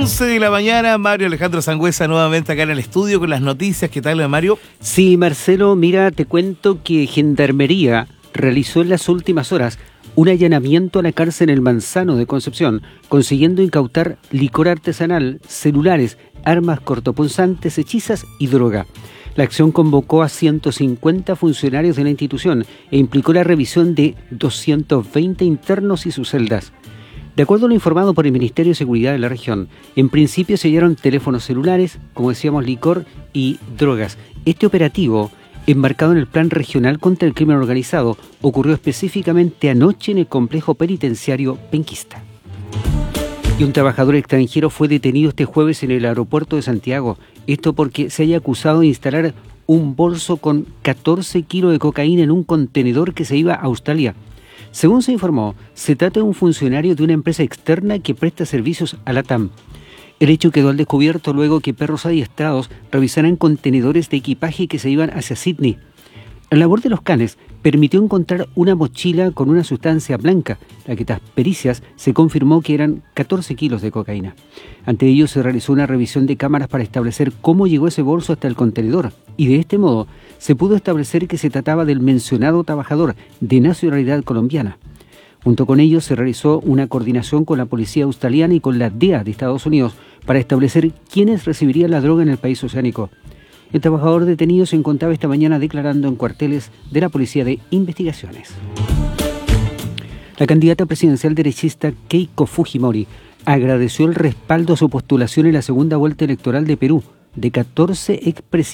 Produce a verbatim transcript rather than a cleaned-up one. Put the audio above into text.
once de la mañana, Mario Alejandro Sangüesa nuevamente acá en el estudio con las noticias. ¿Qué tal, Mario? Sí, Marcelo, mira, te cuento que Gendarmería realizó en las últimas horas un allanamiento a la cárcel en el Manzano de Concepción, consiguiendo incautar licor artesanal, celulares, armas cortopunzantes, hechizas y droga. La acción convocó a ciento cincuenta funcionarios de la institución e implicó la revisión de doscientos veinte internos y sus celdas. De acuerdo a lo informado por el Ministerio de Seguridad de la región, en principio se hallaron teléfonos celulares, como decíamos, licor y drogas. Este operativo, embarcado en el Plan Regional contra el Crimen Organizado, ocurrió específicamente anoche en el complejo penitenciario penquista. Y un trabajador extranjero fue detenido este jueves en el aeropuerto de Santiago. Esto porque se haya acusado de instalar un bolso con catorce kilos de cocaína en un contenedor que se iba a Australia. Según se informó, se trata de un funcionario de una empresa externa que presta servicios a la T A M. El hecho quedó al descubierto luego que perros adiestrados revisaran contenedores de equipaje que se iban hacia Sydney. La labor de los canes permitió encontrar una mochila con una sustancia blanca, la que tras pericias se confirmó que eran catorce kilos de cocaína. Ante ello se realizó una revisión de cámaras para establecer cómo llegó ese bolso hasta el contenedor, y de este modo se pudo establecer que se trataba del mencionado trabajador de nacionalidad colombiana. Junto con ello se realizó una coordinación con la policía australiana y con la D E A de Estados Unidos para establecer quiénes recibirían la droga en el país oceánico. El trabajador detenido se encontraba esta mañana declarando en cuarteles de la Policía de Investigaciones. La candidata presidencial derechista Keiko Fujimori agradeció el respaldo a su postulación en la segunda vuelta electoral de Perú de catorce expresidentes